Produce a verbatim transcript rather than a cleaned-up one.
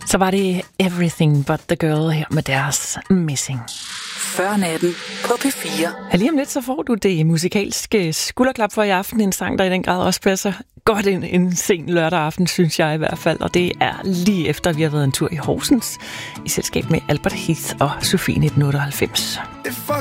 Så var det Everything But The Girl her med deres Missing. før natten på P fire. Ja, lige om lidt, så får du det musikalske skulderklap for i aften. En sang, der i den grad også passer godt ind en sen lørdag aften, synes jeg i hvert fald. Og det er lige efter, vi har været en tur i Horsens i selskab med Albert Heath og Sofie nitten otteoghalvfems.